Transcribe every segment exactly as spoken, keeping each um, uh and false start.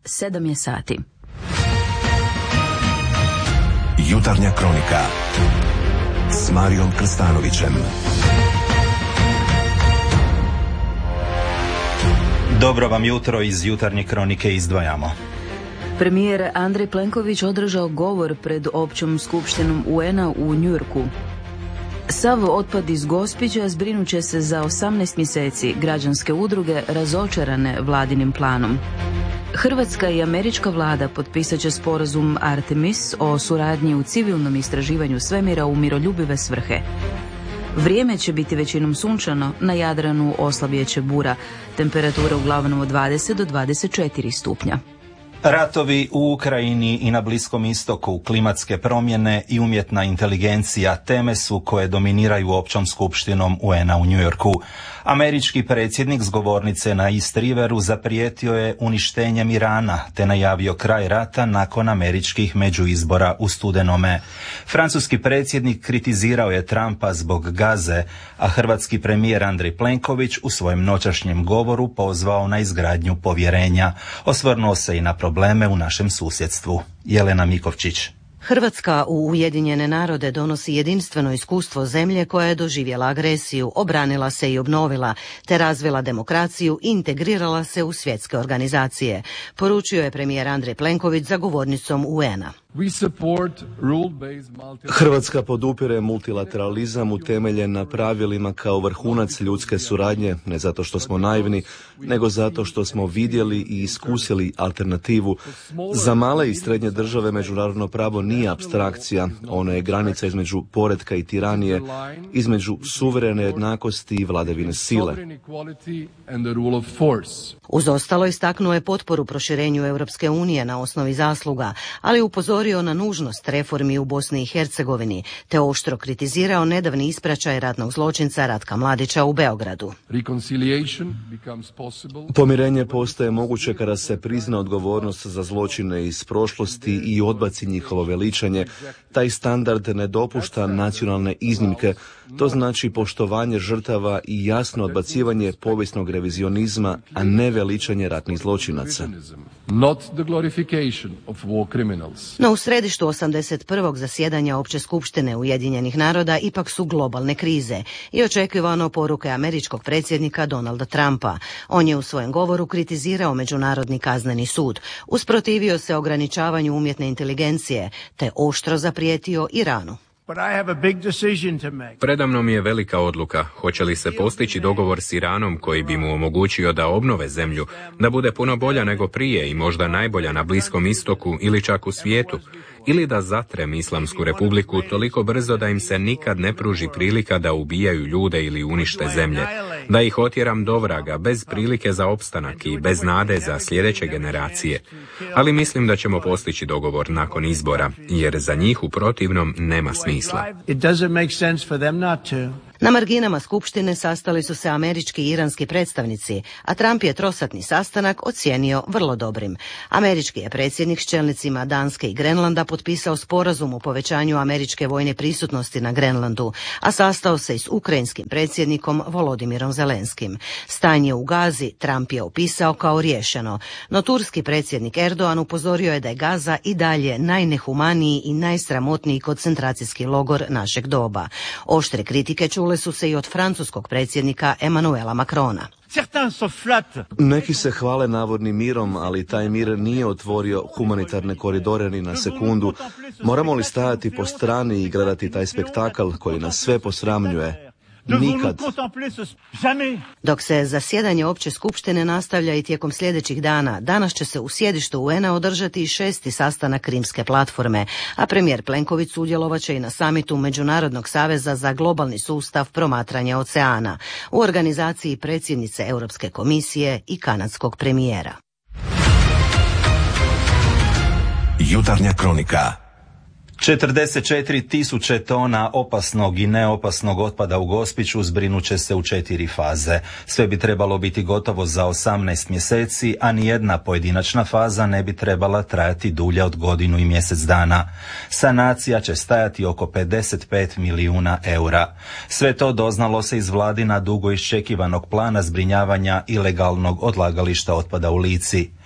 sedam je sati. Jutarnja kronika s Marijom Krstanovićem. Dobro vam jutro, iz Jutarnje kronike izdvajamo. Premijer Andrej Plenković održao govor pred općom skupštinom U N-a u Njujorku. Sav otpad iz Gospića zbrinut će se za osamnaest mjeseci, građanske udruge razočarane vladinim planom. Hrvatska i američka vlada potpisat će sporazum Artemis o suradnji u civilnom istraživanju svemira u miroljubive svrhe. Vrijeme će biti većinom sunčano, na Jadranu oslabjet će bura, temperatura uglavnom od dvadeset do dvadeset četiri stupnja. Ratovi u Ukrajini i na Bliskom istoku, klimatske promjene i umjetna inteligencija teme su koje dominiraju općom skupštinom U N-a u Njujorku. Američki predsjednik s govornice na East Riveru zaprijetio je uništenjem Irana te najavio kraj rata nakon američkih međuizbora u studenome. Francuski predsjednik kritizirao je Trumpa zbog Gaze, a hrvatski premijer Andrej Plenković u svojem noćašnjem govoru pozvao na izgradnju povjerenja. Osvrnuo se i na probleme u našem susjedstvu. Jelena Mikovčić. Hrvatska u Ujedinjene narode donosi jedinstveno iskustvo zemlje koja je doživjela agresiju, obranila se i obnovila, te razvila demokraciju i integrirala se u svjetske organizacije, poručio je premijer Andrej Plenković za govornicom U N-a. Hrvatska podupire multilateralizam utemeljen na pravilima kao vrhunac ljudske suradnje, ne zato što smo naivni, nego zato što smo vidjeli i iskusili alternativu. Za male i srednje države međunarodno pravo nije apstrakcija, ono je granica između poretka i tiranije, između suverene jednakosti i vladavine sile. Uz ostalo istaknuo je potporu proširenju Europske unije na osnovi zasluga, ali upozorio na nužnost reformi u Bosni i Hercegovini, te oštro kritizirao nedavni ispraćaj ratnog zločinca Ratka Mladića u Beogradu. Pomirenje postaje moguće kada se prizna odgovornost za zločine iz prošlosti i odbaci njihovo veličanje. Taj standard ne dopušta nacionalne iznimke, to znači poštovanje žrtava i jasno odbacivanje povijesnog revizionizma, a ne veličanje ratnih zločinaca. No u središtu osamdeset prvog zasjedanja Opće skupštine Ujedinjenih naroda ipak su globalne krize i očekivano poruke američkog predsjednika Donalda Trumpa. On je u svojem govoru kritizirao Međunarodni kazneni sud, usprotivio se ograničavanju umjetne inteligencije, te oštro zaprijetio Iranu. Predamnom je velika odluka. Hoće li se postići dogovor s Iranom koji bi mu omogućio da obnove zemlju, da bude puno bolja nego prije i možda najbolja na Bliskom istoku ili čak u svijetu, ili da zatrem Islamsku republiku toliko brzo da im se nikad ne pruži prilika da ubijaju ljude ili unište zemlje, da ih otjeram do vraga bez prilike za opstanak i bez nade za sljedeće generacije. Ali mislim da ćemo postići dogovor nakon izbora, jer za njih u protivnom nema smisla. Na marginama skupštine sastali su se američki i iranski predstavnici, a Trump je trosatni sastanak ocijenio vrlo dobrim. Američki je predsjednik s čelnicima Danske i Grenlanda potpisao sporazum o povećanju američke vojne prisutnosti na Grenlandu, a sastao se i s ukrajinskim predsjednikom Volodimirom Zelenskim. Stanje u Gazi Trump je opisao kao riješeno, no turski predsjednik Erdogan upozorio je da je Gaza i dalje najnehumaniji i najsramotniji koncentracijski logor našeg doba. Oštre kritike čule su se i od francuskog predsjednika Emmanuela Macrona. Neki se hvale navodnim mirom, ali taj mir nije otvorio humanitarne koridore ni na sekundu. Moramo li stajati po strani i gledati taj spektakl koji nas sve posramljuje? Nikad. Dok se zasjedanje opće skupštine nastavlja i tijekom sljedećih dana, danas će se u sjedištu U N-a održati i šesti sastanak Rimske platforme, a premijer Plenković sudjelovat će i na samitu Međunarodnog saveza za globalni sustav promatranja oceana u organizaciji predsjednice Europske komisije i kanadskog premijera. Jutarnja kronika. četrdeset četiri tisuće tona opasnog i neopasnog otpada u Gospiću zbrinut će se u četiri faze. Sve bi trebalo biti gotovo za osamnaest mjeseci, a nijedna pojedinačna faza ne bi trebala trajati dulje od godinu i mjesec dana. Sanacija će stajati oko pedeset pet milijuna eura. Sve to doznalo se iz vladina dugo iščekivanog plana zbrinjavanja ilegalnog odlagališta otpada u Lici.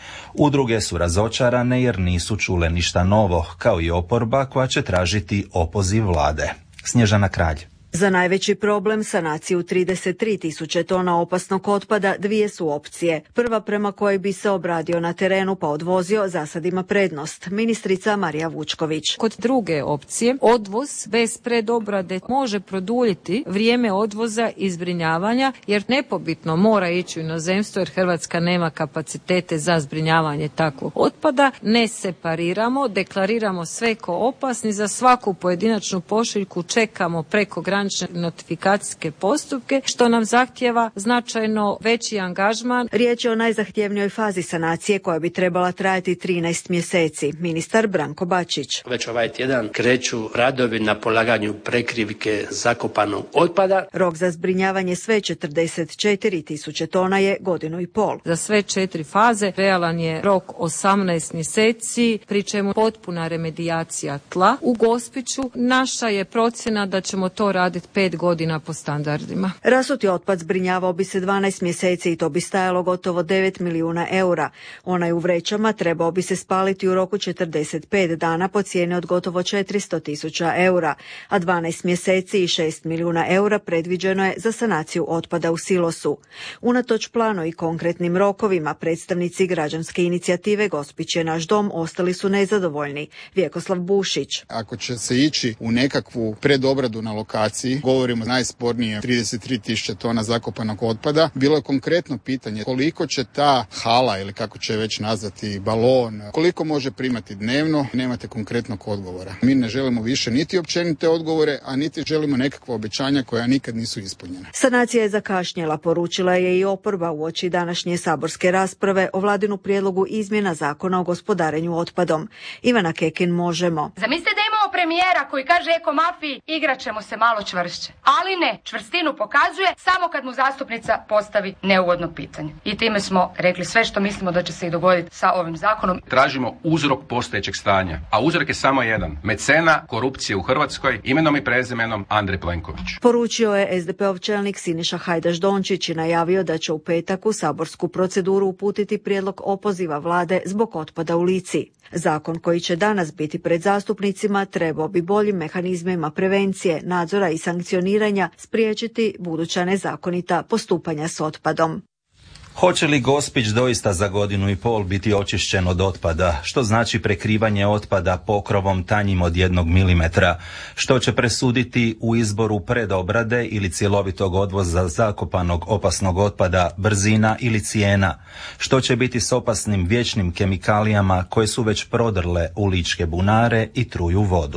Udruge su razočarane jer nisu čule ništa novo, kao i oporba koja će tražiti opoziv vlade. Snježana Kralj. Za najveći problem, sanaciju trideset tri tisuće tona opasnog otpada, dvije su opcije. Prva prema kojoj bi se obradio na terenu pa odvozio, za sad ima prednost. Ministrica Marija Vučković. Kod druge opcije, odvoz bez predobrade može produljiti vrijeme odvoza i zbrinjavanja, jer nepobitno mora ići u inozemstvo jer Hrvatska nema kapacitete za zbrinjavanje takvog otpada. Ne separiramo, deklariramo sve ko opasni, za svaku pojedinačnu pošiljku čekamo preko granične notifikacijske postupke, što nam zahtjeva značajno veći angažman. Riječ je o najzahtjevnijoj fazi sanacije koja bi trebala trajati trinaest mjeseci. Ministar Branko Bačić. Već ovaj tjedan kreću radovi na polaganju prekrivke zakopanog otpada. Rok za zbrinjavanje sve četrdeset četiri tisuće tona je godinu i pol. Za sve četiri faze realan je rok osamnaest mjeseci, pri čemu potpuna remedijacija tla. U Gospiću naša je procjena da ćemo to raditi pet godina po standardima. Rasuti otpad zbrinjavao bi se dvanaest mjeseci i to bi stajalo gotovo devet milijuna eura. Onaj u vrećama trebao bi se spaliti u roku četrdeset pet dana po cijeni od gotovo četiristo tisuća eura, a dvanaest mjeseci i šest milijuna eura predviđeno je za sanaciju otpada u silosu. Unatoč planu i konkretnim rokovima, predstavnici građanske inicijative Gospić je naš dom ostali su nezadovoljni. Vjekoslav Bušić. Ako će se ići u nekakvu predobradu na lokaciji, govorimo najspornije trideset tri tisuće tona zakopanog otpada, bilo je konkretno pitanje koliko će ta hala ili kako će već nazvati balon, koliko može primati dnevno, nemate konkretnog odgovora. Mi ne želimo više niti općenite odgovore, a niti želimo nekakva obećanja koja nikad nisu ispunjena. Sanacija je zakašnjela, poručila je i oporba uoči današnje saborske rasprave o vladinu prijedlogu izmjena zakona o gospodarenju otpadom. Ivana Kekin, Možemo. Zamislite da imamo premijera koji kaže eko mafiji, igrat ćemo se malo čvršće. Ali ne, čvrstinu pokazuje samo kad mu zastupnica postavi neugodno pitanje. I time smo rekli sve što mislimo da će se i dogoditi sa ovim zakonom. Tražimo uzrok postojećeg stanja, a uzrok je samo jedan. Mecena korupcije u Hrvatskoj, imenom i prezimenom Andrej Plenković. Poručio je es de pe ov čelnik Siniša Hajdaš Dončić i najavio da će u petak u saborsku proceduru uputiti prijedlog opoziva vlade zbog otpada u Lici. Zakon koji će danas biti pred zastupnicima trebao bi boljim mehanizmima prevencije, nadzora i sankcioniranja spriječiti buduća nezakonita postupanja s otpadom. Hoće li Gospić doista za godinu i pol biti očišćen od otpada, što znači prekrivanje otpada pokrovom tanjim od jednog milimetra, što će presuditi u izboru predobrade ili cjelovitog odvoza zakopanog opasnog otpada, brzina ili cijena, što će biti s opasnim vječnim kemikalijama koje su već prodrle u ličke bunare i truju vodu.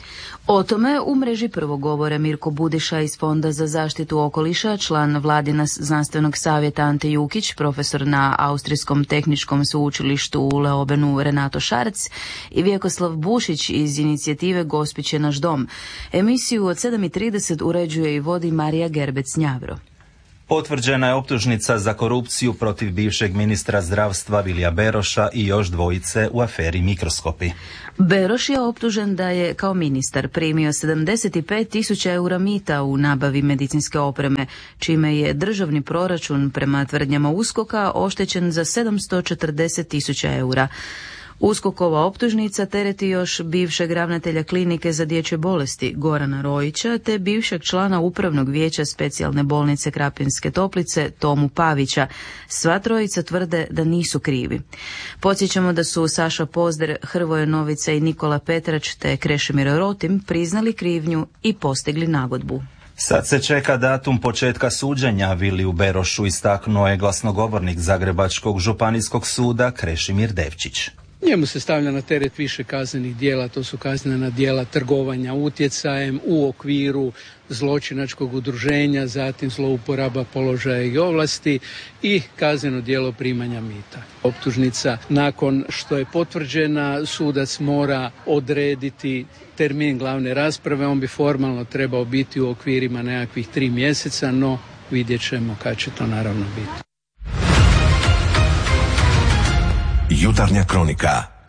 O tome u mreži prvo govore Mirko Budiša iz Fonda za zaštitu okoliša, član Vladina znanstvenog savjeta Ante Jukić, profesor na Austrijskom tehničkom sveučilištu u Leobenu Renato Šarc i Vjekoslav Bušić iz inicijative Gospić je naš dom. Emisiju od sedam i trideset uređuje i vodi Marija Gerbec-Njavro. Potvrđena je optužnica za korupciju protiv bivšeg ministra zdravstva Vilija Beroša i još dvojice u aferi Mikroskopi. Beroš je optužen da je kao ministar primio sedamdeset pet tisuća eura mita u nabavi medicinske opreme, čime je državni proračun prema tvrdnjama USKOK-a oštećen za sedamsto četrdeset tisuća eura. USKOK-ova optužnica tereti još bivšeg ravnatelja klinike za dječje bolesti Gorana Rojića te bivšeg člana upravnog vijeća specijalne bolnice Krapinske Toplice Tomu Pavića. Sva trojica tvrde da nisu krivi. Podsjećamo da su Saša Pozder, Hrvoje Novica i Nikola Petrač te Krešimir Rotim priznali krivnju i postigli nagodbu. Sad se čeka datum početka suđenja Viliju Berošu, istaknuo je glasnogovornik Zagrebačkog županijskog suda Krešimir Devčić. Njemu se stavlja na teret više kaznenih djela, to su kaznena djela trgovanja utjecajem u okviru zločinačkog udruženja, zatim zlouporaba položaja i ovlasti i kazneno djelo primanja mita. Optužnica, nakon što je potvrđena, sudac mora odrediti termin glavne rasprave, on bi formalno trebao biti u okvirima nekakvih tri mjeseca, no vidjet ćemo kad će to naravno biti. Jutarnja kronika.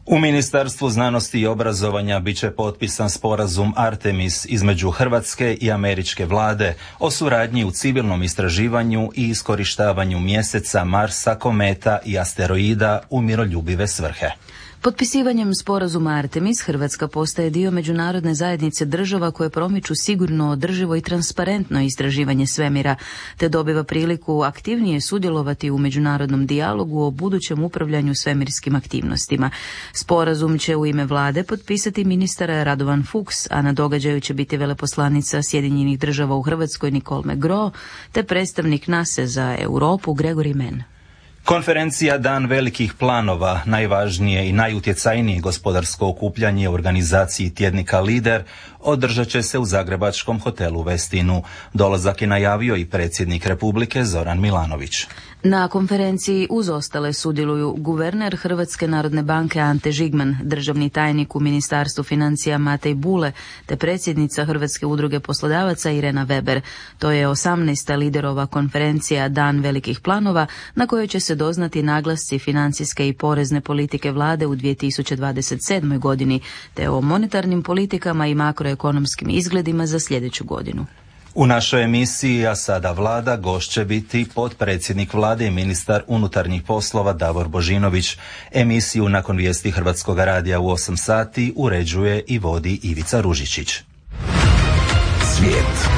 U Ministarstvu znanosti i obrazovanja bit će potpisan sporazum Artemis između Hrvatske i američke vlade o suradnji u civilnom istraživanju i iskorištavanju mjeseca, Marsa, kometa i asteroida u miroljubive svrhe. Potpisivanjem sporazuma Artemis Hrvatska postaje dio međunarodne zajednice država koje promiču sigurno, održivo i transparentno istraživanje svemira, te dobiva priliku aktivnije sudjelovati u međunarodnom dijalogu o budućem upravljanju svemirskim aktivnostima. Sporazum će u ime vlade potpisati ministar Radovan Fuchs, a na događaju će biti veleposlanica Sjedinjenih država u Hrvatskoj Nicole McGraw, te predstavnik nase za Europu Gregory Mann. Konferencija Dan velikih planova, najvažnije i najutjecajnije gospodarsko okupljanje u organizaciji tjednika Lider, održat će se u zagrebačkom hotelu Westinu. Dolazak je najavio i predsjednik Republike Zoran Milanović. Na konferenciji uz ostale sudjeluju guverner Hrvatske narodne banke Ante Žigman, državni tajnik u Ministarstvu financija Matej Bule, te predsjednica Hrvatske udruge poslodavaca Irena Weber. To je osamnaesta Liderova konferencija Dan velikih planova, na kojoj će se doznati naglasci financijske i porezne politike vlade u dvije tisuće dvadeset sedmoj godini, te o monetarnim politikama i makroekonomskim izgledima za sljedeću godinu. U našoj emisiji A sada vlada gost će biti potpredsjednik vlade i ministar unutarnjih poslova Davor Božinović. Emisiju nakon vijesti Hrvatskog radija u osam sati uređuje i vodi Ivica Ružičić. Svijet.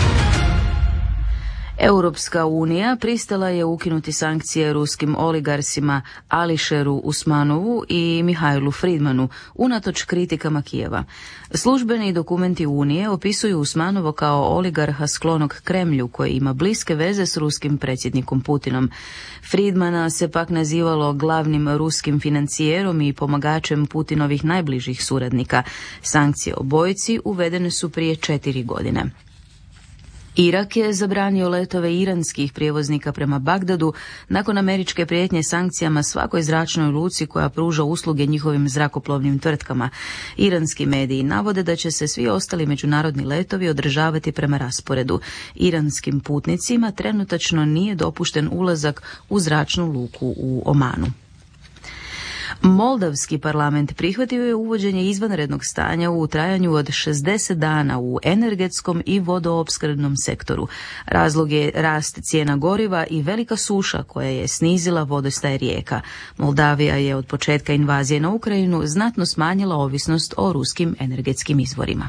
Europska unija pristala je ukinuti sankcije ruskim oligarsima Ališeru Usmanovu i Mihajlu Fridmanu unatoč kritikama Kijeva. Službeni dokumenti Unije opisuju Usmanovo kao oligarha sklonog Kremlju koji ima bliske veze s ruskim predsjednikom Putinom. Fridmana se pak nazivalo glavnim ruskim financijerom i pomagačem Putinovih najbližih suradnika. Sankcije obojici uvedene su prije četiri godine. Irak je zabranio letove iranskih prijevoznika prema Bagdadu nakon američke prijetnje sankcijama svakoj zračnoj luci koja pruža usluge njihovim zrakoplovnim tvrtkama. Iranski mediji navode da će se svi ostali međunarodni letovi održavati prema rasporedu. Iranskim putnicima trenutačno nije dopušten ulazak u zračnu luku u Omanu. Moldavski parlament prihvatio je uvođenje izvanrednog stanja u trajanju od šezdeset dana u energetskom i vodoopskrbnom sektoru. Razlog je rast cijena goriva i velika suša koja je snizila vodostaj rijeka. Moldavija je od početka invazije na Ukrajinu znatno smanjila ovisnost o ruskim energetskim izvorima.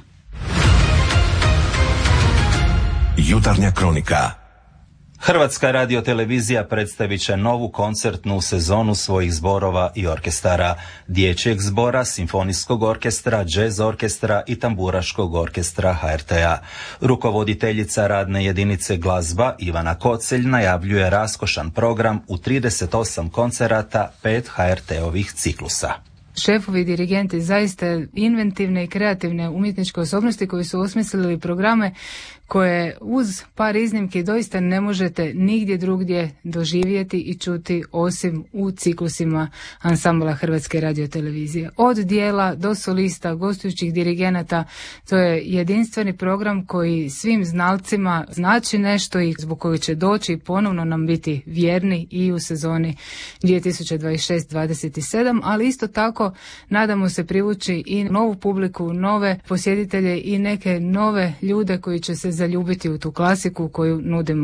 Jutarnja kronika. Hrvatska radiotelevizija predstavit će novu koncertnu sezonu svojih zborova i orkestara, dječjeg zbora, simfonijskog orkestra, džez orkestra i tamburaškog orkestra H R T-a. Rukovoditeljica radne jedinice glazba Ivana Kocelj najavljuje raskošan program u trideset osam koncerata, pet H R T-ovih ciklusa. Šefovi dirigenti zaista inventivne i kreativne umjetničke osobnosti koji su osmislili programe koje uz par iznimki doista ne možete nigdje drugdje doživjeti i čuti osim u ciklusima ansambla Hrvatske radiotelevizije. Od dijela do solista, gostujućih dirigenata, to je jedinstveni program koji svim znalcima znači nešto i zbog kojeg će doći i ponovno nam biti vjerni i u sezoni dvije tisuće dvadeset šest dvadeset sedam, ali isto tako nadamo se privući i novu publiku, nove posjetitelje i neke nove ljude koji će se zaljubiti u tu klasiku koju nudimo